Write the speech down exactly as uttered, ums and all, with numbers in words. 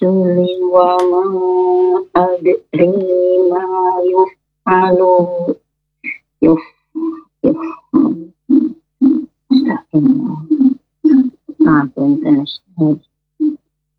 الرسل وما أدري ما يفعل يف يف نعم كنت أشهد